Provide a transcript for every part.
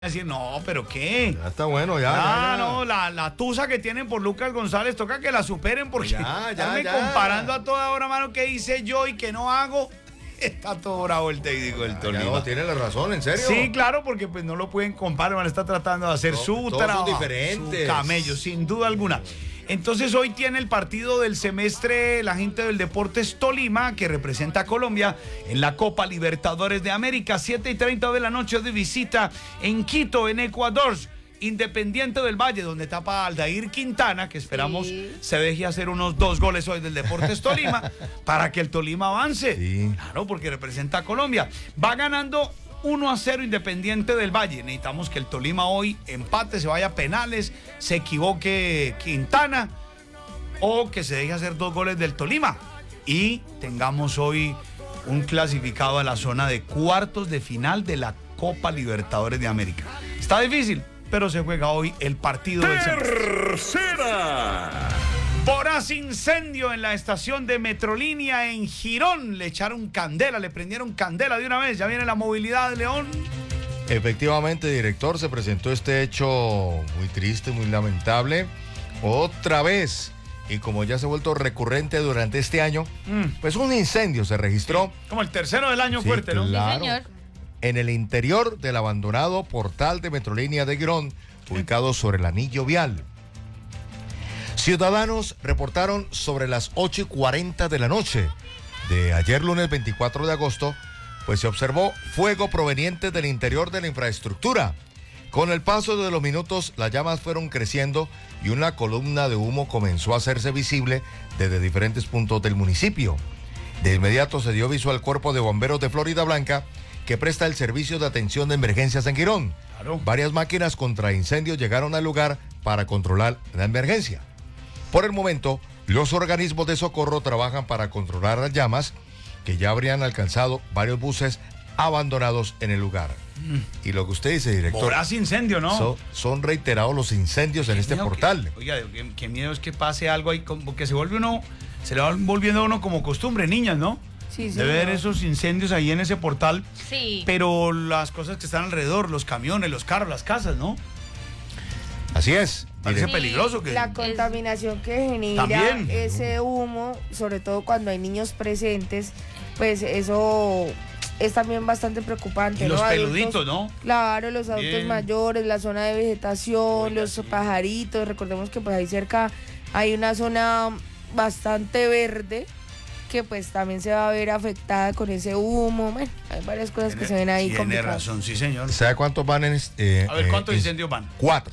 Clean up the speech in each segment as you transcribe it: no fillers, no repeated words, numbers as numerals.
Decir, no, pero ¿qué? Ya está bueno, ya. No, la tusa que tienen por Lucas González, toca que la superen porque estarme comparando a toda hora, mano, qué hice yo y qué no hago. Está todo bravo el técnico del Tolima. No, tiene la razón, ¿en serio? Sí, claro, porque pues no lo pueden comparar, man, está tratando de hacer su trabajo, diferentes. su camello, sin duda alguna. Entonces hoy tiene el partido del semestre la gente del Deportes Tolima, que representa a Colombia en la Copa Libertadores de América, 7:30 de la noche de visita en Quito, en Ecuador. Independiente del Valle, donde tapa Aldair Quintana, que esperamos se deje hacer unos 2 goles hoy del Deportes Tolima, para que el Tolima avance. Sí. Claro, porque representa a Colombia. Va ganando 1-0 Independiente del Valle. Necesitamos que el Tolima hoy empate, se vaya a penales, se equivoque Quintana o que se deje hacer 2 goles del Tolima y tengamos hoy un clasificado a la zona de cuartos de final de la Copa Libertadores de América. Está difícil, pero se juega hoy el partido del ¡Tercera! Voraz incendio en la estación de Metrolínea en Girón. Le echaron candela, le prendieron candela de una vez. Ya viene la movilidad de León. Efectivamente, director, se presentó este hecho muy triste, muy lamentable. Otra vez, y como ya se ha vuelto recurrente durante este año, pues un incendio se registró. Como el tercero del año Sí, fuerte, ¿no? claro. Sí, señor. En el interior del abandonado portal de Metrolínea de Girón, ubicado sobre el anillo vial. Ciudadanos reportaron sobre las 8:40 de la noche de ayer lunes 24 de agosto, pues se observó fuego proveniente del interior de la infraestructura. Con el paso de los minutos, las llamas fueron creciendo y una columna de humo comenzó a hacerse visible desde diferentes puntos del municipio. De inmediato se dio aviso al Cuerpo de Bomberos de Florida Blanca, que presta el servicio de atención de emergencias en Girón. Claro. Varias máquinas contra incendios llegaron al lugar para controlar la emergencia. Por el momento, los organismos de socorro trabajan para controlar las llamas, que ya habrían alcanzado varios buses abandonados en el lugar. Y lo que usted dice, director, Voraz incendio, ¿no? son reiterados los incendios en este portal. Oiga, qué miedo es que pase algo ahí, como que se vuelve uno, se le va volviendo a uno como costumbre, niñas, ¿no? Sí, De ver esos incendios ahí en ese portal. Sí. Pero las cosas que están alrededor, los camiones, los carros, las casas, ¿no? Así es. Parece Sí, peligroso que... La contaminación que genera También. ese humo, sobre todo cuando hay niños presentes, pues eso es también bastante preocupante. Y los ¿no? peluditos, ¿no? Claro, los adultos Bien. mayores, la zona de vegetación, Oiga, los sí. pajaritos. Recordemos que pues ahí cerca hay una zona bastante verde que pues también se va a ver afectada con ese humo. Bueno, hay varias cosas que se ven ahí Tiene complicadas. razón, sí, señor. ¿Sabe cuántos van en A ver, ¿cuántos incendios van?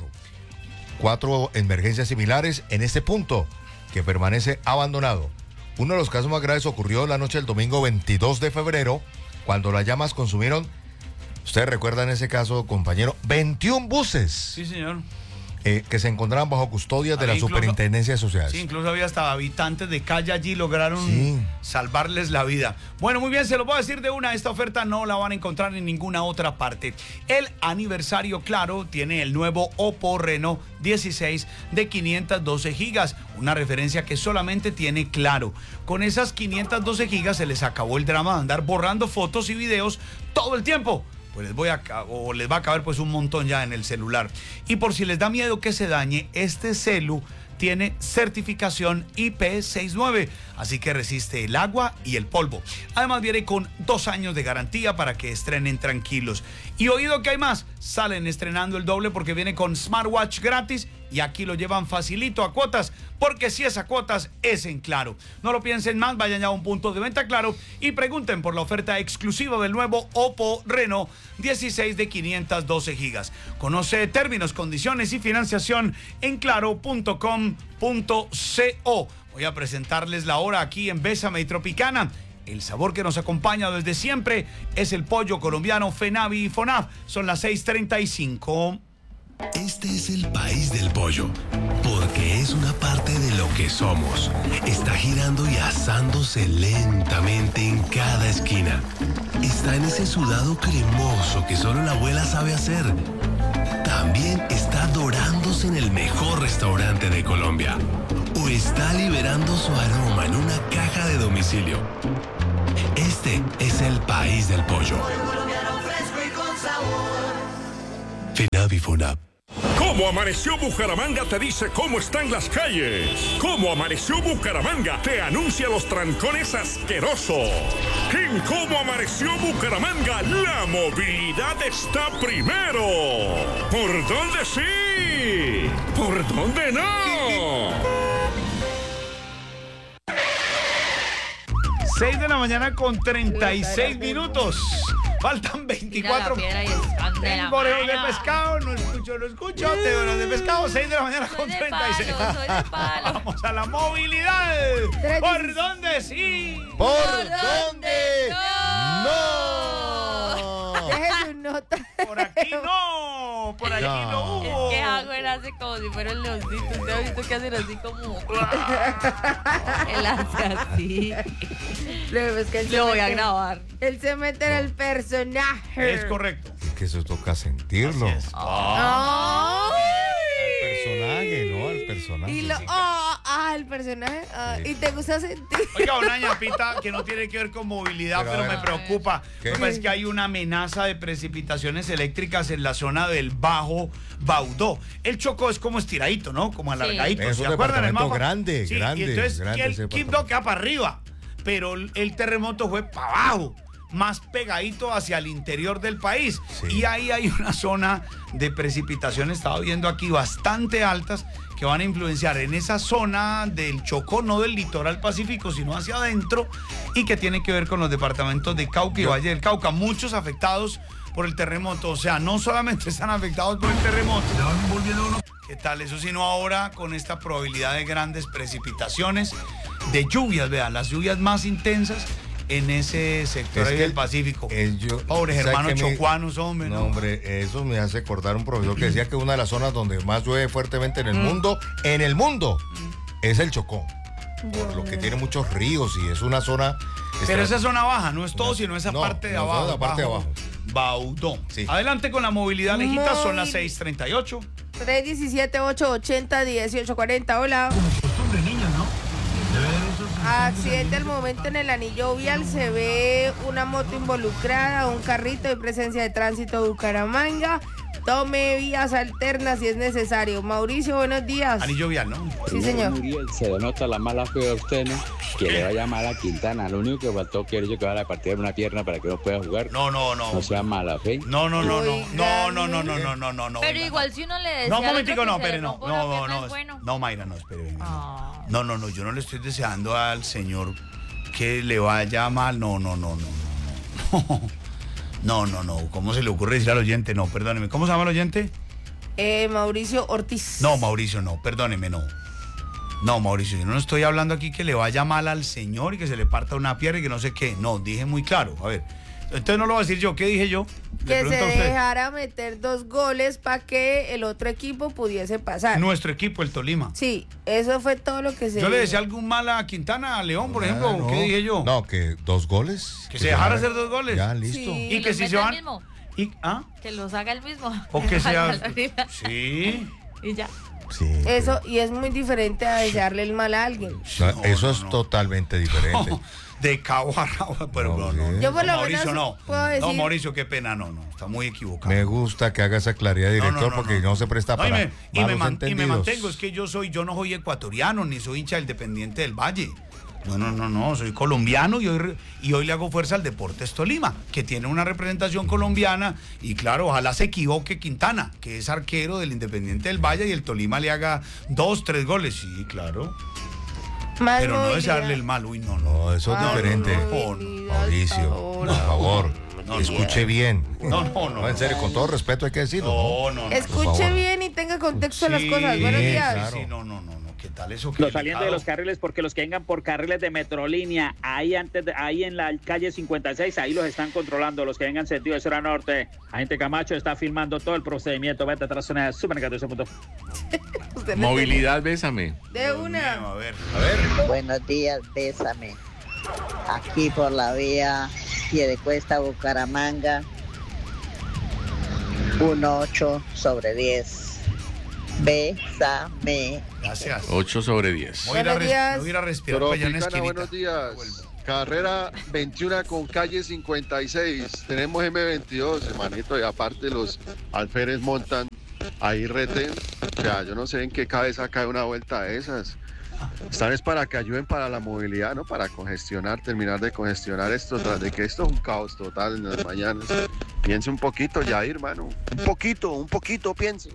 4 emergencias similares en este punto que permanece abandonado. Uno de los casos más graves ocurrió la noche del domingo 22 de febrero, cuando las llamas consumieron, ustedes recuerdan ese caso, compañero, 21 buses Sí, señor. que se encontraban bajo custodia de la Incluso- Superintendencia de Sociedades. Sí, incluso había hasta habitantes de calle allí lograron Sí. salvarles la vida. Bueno, muy bien, se lo voy a decir de una. Esta oferta no la van a encontrar en ninguna otra parte. El aniversario, claro, tiene el nuevo Oppo Reno 16 de 512 gigas. Una referencia que solamente tiene Claro. Con esas 512 gigas se les acabó el drama de andar borrando fotos y videos todo el tiempo. Pues les va a caber pues un montón ya en el celular. Y por si les da miedo que se dañe, este celu tiene certificación IP69, así que resiste el agua y el polvo. Además viene con 2 años de garantía para que estrenen tranquilos. Y oído que hay más, salen estrenando el doble porque viene con smartwatch gratis y aquí lo llevan facilito a cuotas, porque si es a cuotas es en Claro. No lo piensen más, vayan ya a un punto de venta Claro y pregunten por la oferta exclusiva del nuevo Oppo Reno 16 de 512 gigas. Conoce términos, condiciones y financiación en claro.com.co. Voy a presentarles la hora aquí en Bésame y Tropicana. El sabor que nos acompaña desde siempre es el pollo colombiano Fenavi y Fonaf. Son las 6:35. Este es el país del pollo, porque es una parte de lo que somos. Está girando y asándose lentamente en cada esquina. Está en ese sudado cremoso que solo la abuela sabe hacer. También está dorándose en el mejor restaurante de Colombia. O está liberando su aroma en una caja de domicilio. Este es el país del pollo. FENAVIFONAP. ¿Cómo amaneció Bucaramanga? Te dice cómo están las calles. ¿Cómo amaneció Bucaramanga? Te anuncia los trancones asquerosos. En ¿Cómo amaneció Bucaramanga? La movilidad está primero. ¿Por dónde sí? ¿Por dónde no? 6 de la mañana con 36 minutos. Faltan 24. Tengo orejas de pescado, no escucho. Tengo de pescado, 6 de la mañana con 36. Soy de palo. Vamos a la movilidad. ¿Por dónde sí? ¿Por dónde no? Deje su nota. Por aquí no. Por aquí no hubo. Es que Hagüer hace como si fuera el leoncito. ¿Usted ha visto que hacen así como? Él hace así. Lo voy a grabar. Él se mete en el personaje. Es correcto. Es que eso toca sentirlo. Así es. Al personaje, ¿no? Al personaje. Y el personaje. Sí. Y te gusta sentir. Oiga, una ñapita que no tiene que ver con movilidad, pero me preocupa. ¿Qué? Es que hay una amenaza de precipitaciones eléctricas en la zona del Bajo Baudó. El Chocó es como estiradito, ¿no? Como alargadito. Es un ¿Se acuerdan el departamento mapa? grande, Sí, grande, y entonces grande ese el Quibdó queda para arriba, pero el terremoto fue para abajo, más pegadito hacia el interior del país. Sí. Y ahí hay una zona de precipitaciones, estaba viendo aquí, bastante altas, que van a influenciar en esa zona del Chocó, no del litoral pacífico, sino hacia adentro, y que tiene que ver con los departamentos de Cauca y Valle del Cauca, muchos afectados por el terremoto. O sea, no solamente están afectados por el terremoto, ¿qué tal? Eso, sino ahora con esta probabilidad de grandes precipitaciones, de lluvias, vean, las lluvias más intensas en ese sector ahí del Pacífico. Pobres hermanos chocuanos, hombre. No, hombre, eso me hace acordar un profesor que decía que una de las zonas donde más llueve fuertemente en el mundo, es el Chocó. Por lo que tiene muchos ríos y es una zona... Pero esa zona baja, no es todo, sino esa parte de abajo. La parte de abajo. Baudó. Sí. Adelante con la movilidad, Lejita, son las 6:38. 317-880-1840. Hola. Costumbre, niños, ¿no? Accidente al momento en el anillo vial. Se ve una moto involucrada, un carrito y presencia de tránsito de Bucaramanga. Tome vías alternas si es necesario. Mauricio, buenos días. Anillo vial, ¿no? Sí, señor. Muriel, se denota la mala fe de usted, ¿no? Que le va a llamar a Quintana. Lo único que faltó que que va a partir de una pierna para que no pueda jugar. No. No sea mala fe. No. Oigan. No. Pero igual si uno le decía. No, un momentico, no, pero espere, no. No, Mayra, no, espere. No, yo no le estoy deseando al señor que le vaya mal. No. No. ¿Cómo se le ocurre decir al oyente? No, perdóneme. ¿Cómo se llama el oyente? Mauricio Ortiz. No, Mauricio, no. Perdóneme, no. No, Mauricio, yo no estoy hablando aquí que le vaya mal al señor y que se le parta una pierna y que no sé qué. No, dije muy claro. A ver, entonces no lo voy a decir yo. ¿Qué dije yo? Que se dejara meter 2 goles para que el otro equipo pudiese pasar. Nuestro equipo, el Tolima. Sí, eso fue todo lo que se Yo le dijo. decía algún mal a Quintana, a León, por ejemplo. No. ¿Qué dije yo? No, que 2 goles. Que se dejara hacer 2 goles. Ya, listo. Sí. Y que si se van... Mismo. ¿Ah? Que los haga el mismo. O que sea... Sí. Sí. Y ya. Sí. Eso, y es muy diferente a desearle el mal a alguien. No, eso es totalmente diferente. De cabo a rabo, pero no. Yo por lo Mauricio, menos no. puedo decir... No, Mauricio, qué pena, no. Está muy equivocado. Me gusta que haga esa claridad, director, porque no se presta No, para y me entendidos. mantengo, es que yo no soy ecuatoriano, ni soy hincha del Independiente del Valle. No, soy colombiano y hoy le hago fuerza al Deportes Tolima, que tiene una representación colombiana y claro, ojalá se equivoque Quintana, que es arquero del Independiente del Valle y el Tolima le haga 2, 3 goles, sí, claro. Más Pero no movilidad. desearle el mal, uy, no. No, eso es diferente. Mauricio, por favor, escuche bien. No, en serio, con todo respeto hay que decirlo. No. Escuche bien y tenga contexto a las Sí, cosas. Buenos días. claro. Sí, no. ¿Qué tal eso? Los saliendo de los carriles, porque los que vengan por carriles de Metrolínea, ahí en la calle 56, ahí los están controlando. Los que vengan sentido de Zona Norte, agente Camacho está filmando todo el procedimiento. Vete atrás de Supermercado. Movilidad, bésame. De una. A ver. Buenos días, bésame. Aquí por la vía Piedecuesta, Bucaramanga, 1/8/10. Bésame. Gracias. 8/10. Voy a ir a respirar para allá en la esquinita. Buenos días. carrera 21 con calle 56. Tenemos M22, hermanito, y aparte los alférez montan ahí retén. O sea, yo no sé en qué cabeza cae una vuelta de esas. Están es para que ayuden para la movilidad, ¿no? Para congestionar, terminar de congestionar esto, tras de que esto es un caos total en las mañanas. Piense un poquito, Yair, hermano. Un poquito, piense.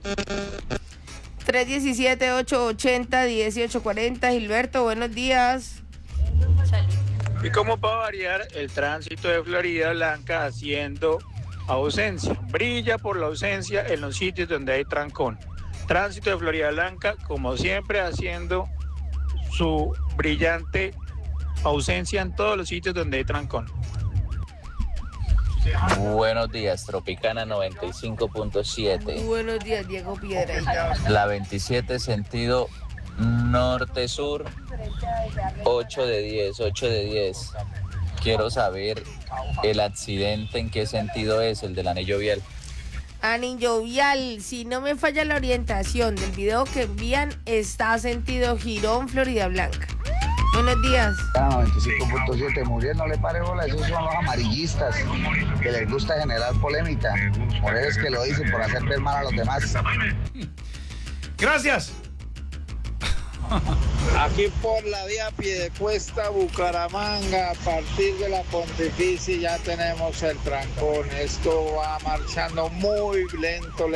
317-880-1840. Gilberto, buenos días. ¿Y cómo para variar el tránsito de Florida Blanca haciendo ausencia? Brilla por la ausencia en los sitios donde hay trancón. Tránsito de Florida Blanca, como siempre, haciendo su brillante ausencia en todos los sitios donde hay trancón. Buenos días, Tropicana 95.7. Buenos días, Diego Piedra. La 27 sentido norte-sur, 8 de 10. Quiero saber el accidente en qué sentido es, el del anillo vial. Anillo vial, si no me falla la orientación del video que envían, está sentido Girón, Florida Blanca. Buenos días. 95.7, Muriel, no le pare bola, esos son los amarillistas que les gusta generar polémica. Por eso es que lo dicen, por hacer ver mal a los demás. Gracias. Aquí por la vía Piedecuesta, Bucaramanga, a partir de la Pontificia ya tenemos el trancón. Esto va marchando muy lento.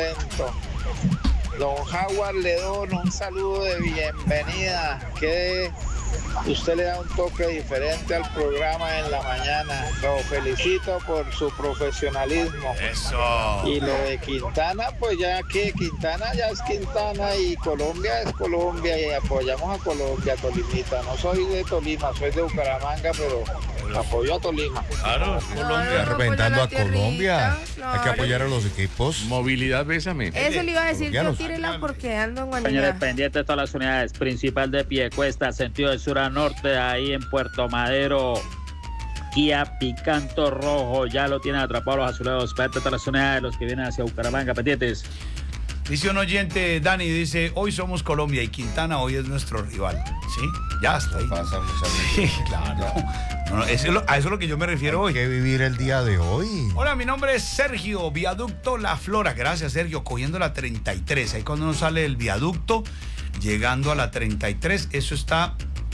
Don Howard Ledón, un saludo de bienvenida. Que usted le da un toque diferente al programa en la mañana. Lo felicito por su profesionalismo. Eso. Y lo de Quintana, pues ya que Quintana ya es Quintana y Colombia es Colombia y apoyamos a Colombia, Tolimita. No soy de Tolima, soy de Bucaramanga, pero apoyo a Tolima. Claro, Colombia. Representando a Colombia. Claro. Hay que apoyar a los equipos. Movilidad, bésame. Eso le iba a decir yo, tírela porque ando en Guañana. Señores, pendientes de todas las unidades, principal de Piedecuesta, sentido de sur a norte, ahí en Puerto Madero, Kia Picanto rojo, ya lo tienen atrapado los azulejos. Pendientes de todas las unidades, los que vienen hacia Bucaramanga, pendientes. Dice un oyente, Dani, dice, hoy somos Colombia y Quintana hoy es nuestro rival. ¿Sí? Ya está ahí. Pasa sí, claro. No, a eso es lo que yo me refiero hoy. Hay que vivir el día de hoy. Hola, mi nombre es Sergio, viaducto La Flora. Gracias, Sergio, cogiendo la 33. Ahí cuando uno sale del viaducto, llegando a la 33, eso está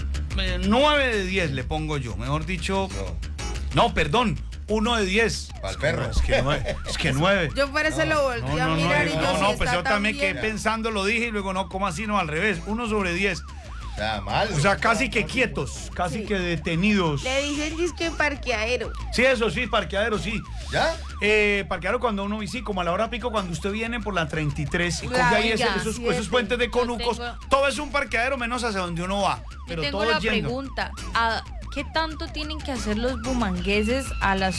9 de 10, le pongo yo. Mejor dicho, no, perdón. 1 de 10. Para el perro. Es que 9. Yo por eso lo volteé a mirar y yo pues yo también quedé pensando, lo dije y luego no, ¿cómo así? No, al revés. 1 sobre 10. Nada mal. O sea, casi que quietos, casi que detenidos. Le dicen disque parqueadero. Sí, eso sí, parqueadero, sí. ¿Ya? Parqueadero cuando uno, y sí, como a la hora pico, cuando usted viene por la 33 y coge ahí esos puentes de conucos, todo es un parqueadero menos hacia donde uno va. Pero tengo todo la yendo. Pregunta, ¿qué tanto tienen que hacer los bumangueses a las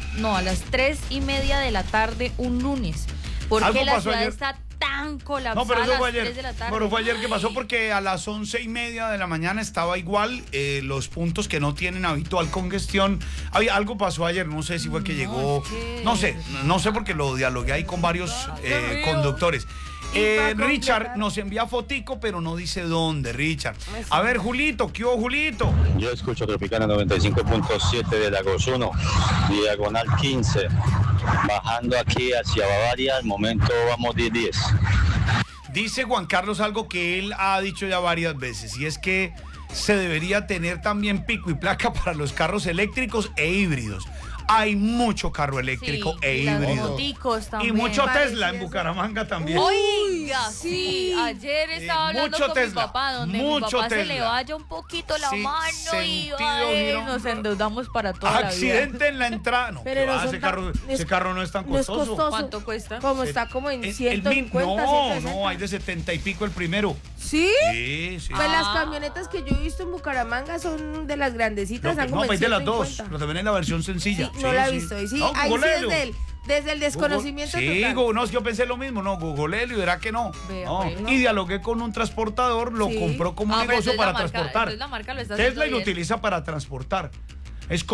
3:30 de la tarde un lunes? Porque la ciudad está tan colapsada. No, pero eso fue ayer. 3 de la tarde. Pero fue ayer que pasó porque a las 11:30 de la mañana estaba igual los puntos que no tienen habitual congestión. Algo pasó ayer, no sé si fue que llegó, no sé porque lo dialogué ahí con varios conductores. Richard nos envía fotico, pero no dice dónde, Richard. A ver, Julito, ¿qué hubo, Julito? Yo escucho Tropicana 95.7 de Lagos 1, diagonal 15, bajando aquí hacia Bavaria, al momento vamos 10-10. Dice Juan Carlos algo que él ha dicho ya varias veces, y es que se debería tener también pico y placa para los carros eléctricos e híbridos. Hay mucho carro eléctrico e híbrido. Y mucho Tesla en Bucaramanga también. Oiga, sí. Ayer estaba hablando con mi papá, donde mi papá se le vaya un poquito la mano y nos endeudamos para toda la vida. Accidente en la entrada. No, pero ese carro no es tan costoso. ¿Cuánto cuesta? Como está como en 150, No, hay de 70 y pico el primero. ¿Sí? Sí. Pues las camionetas que yo he visto en Bucaramanga son de las grandecitas. No, hay de las dos, pero también hay la versión sencilla. Sí, no la he visto. Y sí, no, ahí sí desde el desconocimiento total. No, yo pensé lo mismo, no, googleelo y verá que no. Y dialogué con un transportador, lo compró como negocio para transportar. Entonces la marca lo está Tesla y lo utiliza para transportar. Es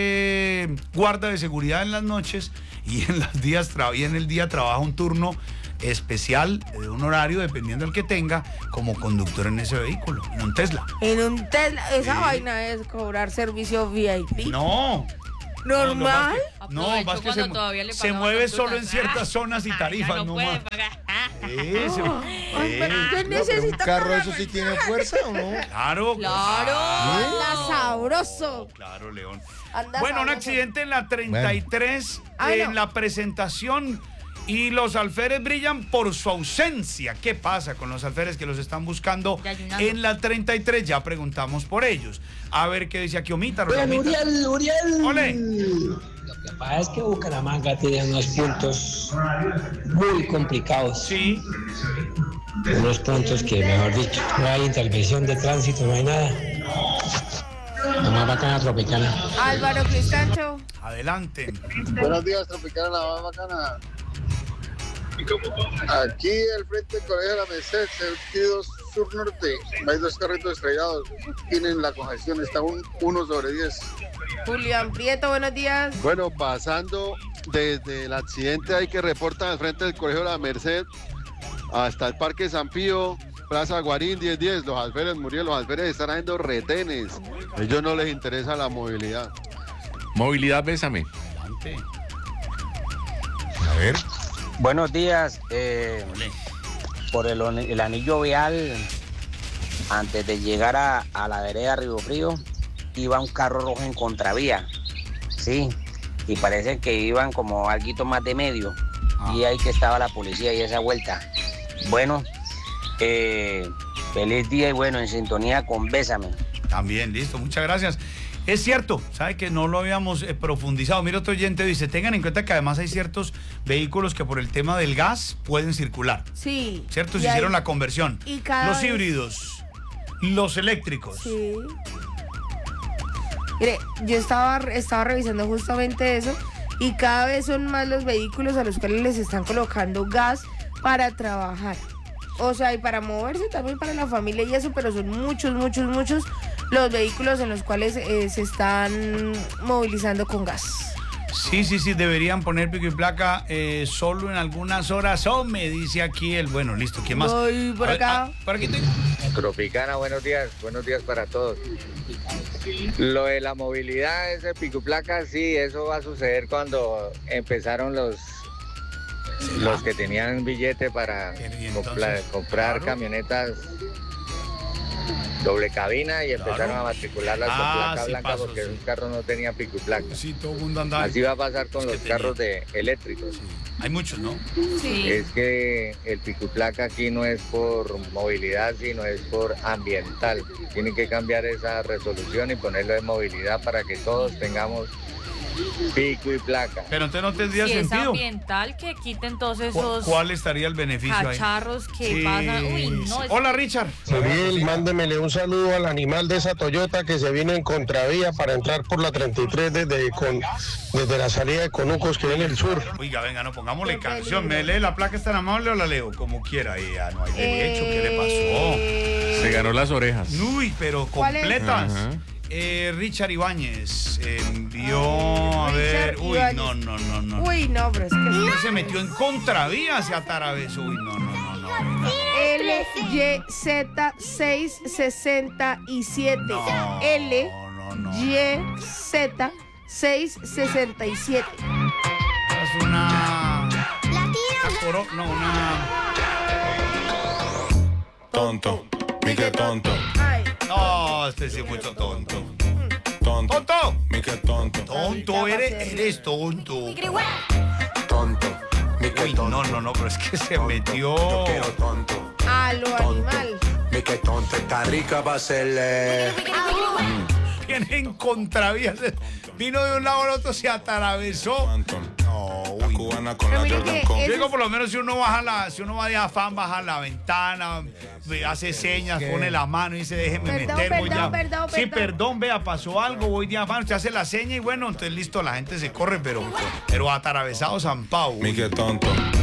guarda de seguridad en las noches y en el día trabaja un turno especial de un horario, dependiendo del que tenga, como conductor en ese vehículo, en un Tesla. En un Tesla, esa vaina es cobrar servicio VIP. No. ¿Normal? No, más que se mueve solo en ciertas zonas y tarifas, no más. ¿Un carro eso sí tiene fuerza o no? Claro. Anda sabroso. Claro, León. Anda Bueno, un sabroso. accidente en la 33, en la presentación, y los alférez brillan por su ausencia. ¿Qué pasa con los alférez que los están buscando en la 33? Ya preguntamos por ellos. A ver qué dice aquí Omita. Uriel. ¡Ole! Lo que pasa es que Bucaramanga tiene unos puntos muy complicados. Sí. Unos puntos que, mejor dicho, no hay intervención de tránsito, no hay nada. La más bacana Tropicana. Álvaro Cristancho. Adelante. Buenos días, Tropicana, la más bacana. Aquí al frente del Colegio de la Merced, sentido sur-norte, hay 2 carritos estrellados, tienen la congestión, está 1/10. Julián Prieto, buenos días. Bueno, pasando desde el accidente ahí que reportan al frente del Colegio de la Merced hasta el Parque San Pío, Plaza Guarín 1010, los alférez murieron, los alférez están haciendo retenes, a ellos no les interesa la movilidad. Movilidad, bésame. Adelante. A ver. Buenos días. Por el anillo vial, antes de llegar a la vereda Río Frío, iba un carro rojo en contravía. Sí, y parece que iban como alguito más de medio. Y ahí que estaba la policía y esa vuelta. Bueno, feliz día y bueno, en sintonía con Bésame. También, listo, muchas gracias. Es cierto, sabe que no lo habíamos profundizado. Mira, otro oyente dice, tengan en cuenta que además hay ciertos vehículos que por el tema del gas pueden circular. Sí. ¿Cierto? Se hicieron la conversión. Y los híbridos, los eléctricos. Sí. Mire, yo estaba revisando justamente eso y cada vez son más los vehículos a los cuales les están colocando gas para trabajar. O sea, y para moverse también para la familia y eso, pero son muchos los vehículos en los cuales se están movilizando con gas. Sí, deberían poner pico y placa solo en algunas horas. Me dice aquí el... Bueno, listo, ¿quién más? Voy por acá. Por aquí tengo. Tropicana, buenos días para todos. Lo de la movilidad, ese pico y placa, sí, eso va a suceder cuando empezaron los que tenían billete para comprar camionetas doble cabina y empezaron a matricularlas con placa blanca porque esos carros no tenían pico y placa. Sí, todo el mundo andaba. Así va a pasar con los carros eléctricos. Sí. Hay muchos, ¿no? Sí. Es que el pico y placa aquí no es por movilidad, sino es por ambiental. Tienen que cambiar esa resolución y ponerlo de movilidad para que todos tengamos pico y placa. Pero entonces no tendría si sentido. Es ambiental, que quiten todos esos ¿Cuál estaría el beneficio cacharros ahí? que pasan. Uy, no. Hola, Richard. Uriel, mándemele un saludo al animal de esa Toyota que se vino en contravía para entrar por la 33 desde la salida de Conucos que viene el sur. Oiga, venga, no pongámosle canción. ¿Me lee la placa, es tan amable o la leo? Como quiera. Ya no hay derecho. ¿Qué le pasó? Se ganó las orejas. Uy, pero completas. Richard Ibáñez envió, a ver, uy, no. Uy, no, pero es que... Se metió en contravía, se atarabezó, uy, no. LYZ667. LYZ667. Es una Tonto, mi que tonto. No, este sí es mucho tonto. Tonto, mi que tonto. Tonto, eres tonto. Tonto, mi que Uy, tonto. no, pero es que se metió. Yo quiero tonto. A lo animal. Mi que tonto, está rica para hacerle. Viene en contravía. Vino de un lado al otro, se atarabezó. No, uy. Cubana con Pero la mire Jordan que con. eso- Yo digo, por lo menos si uno va de afán, baja la ventana, hace señas, pone la mano y dice, déjeme Perdón, meter. voy ya. perdón. Sí, perdón, vea, pasó algo, voy de afán, usted hace la seña y bueno, entonces listo, la gente se corre, pero atarabezado San Pau. Mi que tonto.